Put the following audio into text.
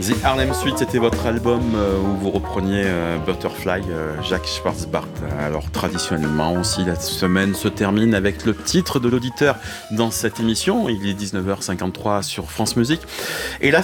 The Harlem Suite, c'était votre album où vous repreniez Butterfly, Jacques Schwarzbart. Alors traditionnellement aussi, la semaine se termine avec le titre de l'auditeur dans cette émission. Il est 19h53 sur France Musique. Et là,